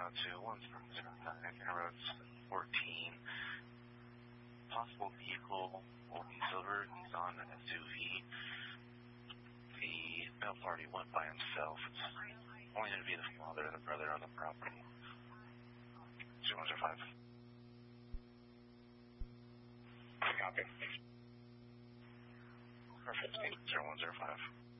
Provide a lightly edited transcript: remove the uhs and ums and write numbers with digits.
to 1009 Road 14. Possible vehicle will be silver Nissan SUV. The male party went by himself. It's only going to be the father and the brother on the property. 0105. Copy. Perfect. 0105.